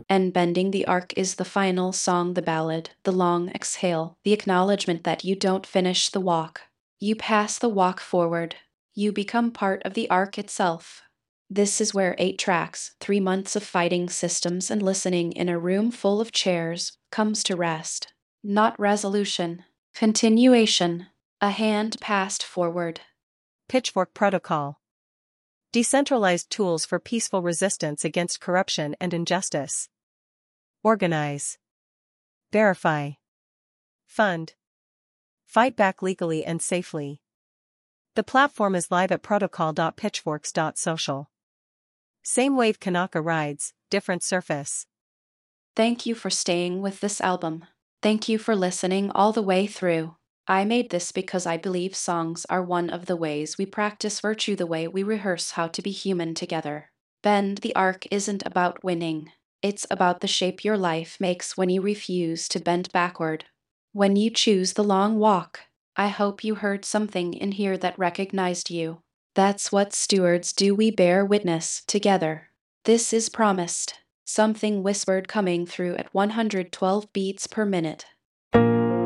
And Bending the Arc is the final song, the ballad, the long exhale, the acknowledgement that you don't finish the walk. You pass the walk forward. You become part of the arc itself. This is where 8 tracks, 3 months of fighting systems and listening in a room full of chairs, comes to rest. Not resolution. Continuation. A hand passed forward. Pitchfork Protocol. Decentralized tools for peaceful resistance against corruption and injustice. Organize. Verify. Fund. Fight back legally and safely. The platform is live at protocol.pitchforks.social. Same wave Kanaka rides, different surface. Thank you for staying with this album. Thank you for listening all the way through. I made this because I believe songs are one of the ways we practice virtue, the way we rehearse how to be human together. Bend the Arc isn't about winning. It's about the shape your life makes when you refuse to bend backward. When you choose the long walk. I hope you heard something in here that recognized you. That's what stewards do, we bear witness together. This is promised. Something whispered coming through at 112 beats per minute.